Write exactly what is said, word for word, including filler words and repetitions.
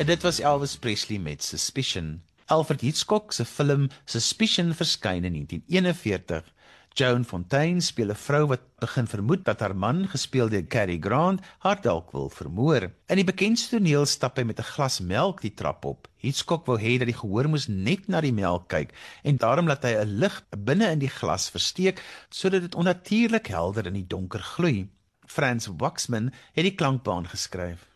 En dit was Elvis Presley met Suspicion. Alfred Hitchcock se film Suspicion verskyn in negentien eenenveertig. Joan Fontaine speel 'n vrou wat begin vermoed dat haar man, gespeel deur Cary Grant, haar dalk wil vermoor. In die bekendste toneel stap hy met 'n glas melk die trap op. Hitchcock wou hê dat die gehoor moes net na die melk kyk en daarom laat hy 'n lig binne in die glas versteek sodat dit onnatuurlik helder in die donker gloei. Franz Waxman het die klankbaan geskryf.